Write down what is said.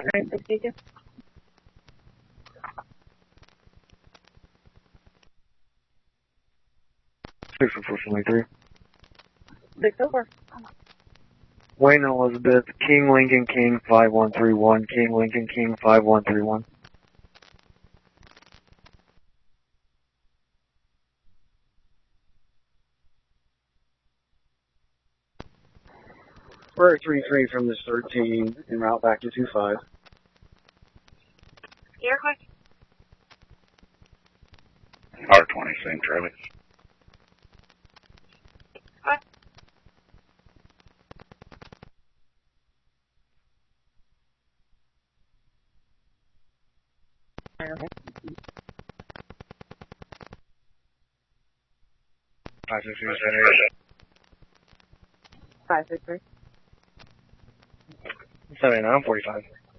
962. 60473. 604. Wayne Elizabeth, King Lincoln King 5131, King Lincoln King 5131. We're at 33 from this 13 en route back to 25. Air quick. R20, same Charlie. What? Okay. 563. 7945.